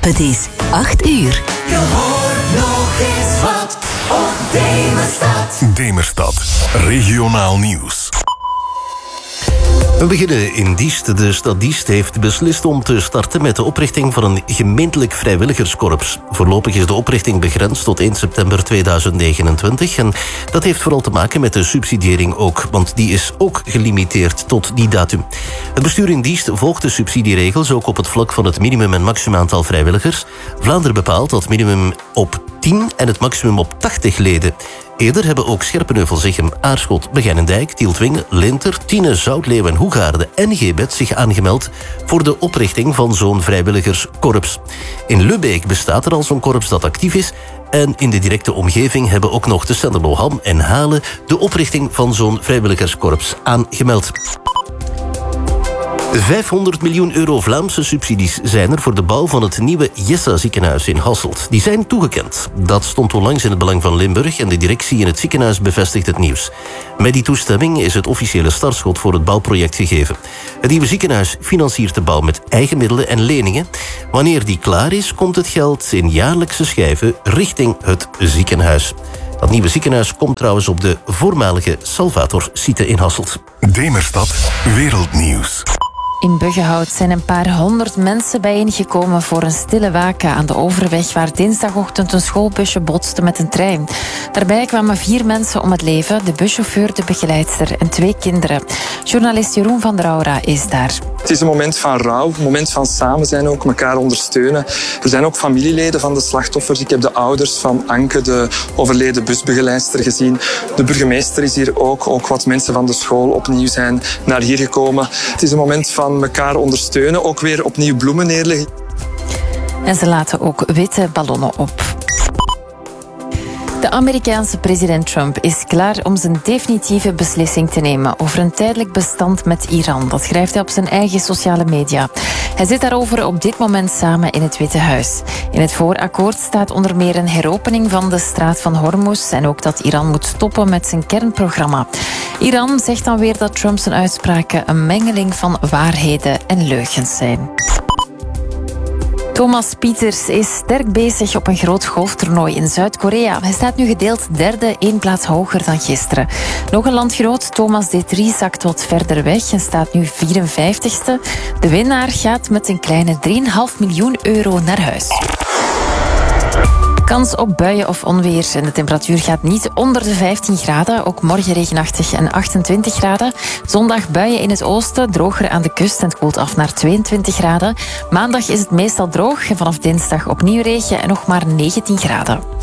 Het is 8 uur. Je hoort nog eens wat op Demerstad. Demerstad, regionaal nieuws. We beginnen in Diest. De stad Diest heeft beslist om te starten met de oprichting van een gemeentelijk vrijwilligerskorps. Voorlopig is de oprichting begrensd tot 1 september 2029. En dat heeft vooral te maken met de subsidiëring ook, want die is ook gelimiteerd tot die datum. Het bestuur in Diest volgt de subsidieregels ook op het vlak van het minimum- en maximumaantal vrijwilligers. Vlaanderen bepaalt dat minimum op 10 en het maximum op 80 leden. Eerder hebben ook Scherpenheuvel, Zichem, Aarschot, Begijnendijk, Tieltwingen, Linter, Tiene, Zoutleeuw en Hoegaarden en Gebet zich aangemeld voor de oprichting van zo'n vrijwilligerskorps. In Lubbeek bestaat er al zo'n korps dat actief is en in de directe omgeving hebben ook nog de Senderloham en Halen de oprichting van zo'n vrijwilligerskorps aangemeld. 500 miljoen euro Vlaamse subsidies zijn er voor de bouw van het nieuwe Jessa-ziekenhuis in Hasselt. Die zijn toegekend. Dat stond onlangs in het belang van Limburg en de directie in het ziekenhuis bevestigt het nieuws. Met die toestemming is het officiële startschot voor het bouwproject gegeven. Het nieuwe ziekenhuis financiert de bouw met eigen middelen en leningen. Wanneer die klaar is, komt het geld in jaarlijkse schijven richting het ziekenhuis. Dat nieuwe ziekenhuis komt trouwens op de voormalige Salvator-site in Hasselt. Demerstad, wereldnieuws. In Buggenhout zijn een paar honderd mensen bijeengekomen voor een stille waken aan de overweg waar dinsdagochtend een schoolbusje botste met een trein. Daarbij kwamen 4 mensen om het leven, de buschauffeur, de begeleidster en 2 kinderen. Journalist Jeroen van der Aura is daar. Het is een moment van rouw, een moment van samen zijn ook, elkaar ondersteunen. Er zijn ook familieleden van de slachtoffers. Ik heb de ouders van Anke, de overleden busbegeleidster, gezien. De burgemeester is hier ook wat mensen van de school opnieuw zijn naar hier gekomen. Het is een moment van elkaar ondersteunen, ook weer opnieuw bloemen neerleggen. En ze laten ook witte ballonnen op. De Amerikaanse president Trump is klaar om zijn definitieve beslissing te nemen over een tijdelijk bestand met Iran. Dat schrijft hij op zijn eigen sociale media. Hij zit daarover op dit moment samen in het Witte Huis. In het voorakkoord staat onder meer een heropening van de straat van Hormuz en ook dat Iran moet stoppen met zijn kernprogramma. Iran zegt dan weer dat Trump zijn uitspraken een mengeling van waarheden en leugens zijn. Thomas Pieters is sterk bezig op een groot golftoernooi in Zuid-Korea. Hij staat nu gedeeld derde, 1 plaats hoger dan gisteren. Nog een landgenoot, Thomas D3, zakt wat verder weg en staat nu 54ste. De winnaar gaat met een kleine 3,5 miljoen euro naar huis. Kans op buien of onweer en de temperatuur gaat niet onder de 15 graden. Ook morgen regenachtig en 28 graden. Zondag buien in het oosten, droger aan de kust en het koelt af naar 22 graden. Maandag is het meestal droog en vanaf dinsdag opnieuw regen en nog maar 19 graden.